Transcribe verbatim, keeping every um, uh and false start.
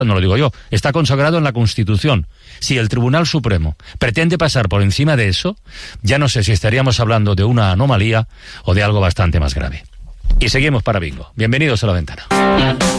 no lo digo yo, está consagrado en la Constitución. Si el Tribunal Supremo pretende pasar por encima de eso, ya no sé si estaríamos hablando de una anomalía o de algo bastante más grave. Y seguimos para Bingo. Bienvenidos a La Ventana.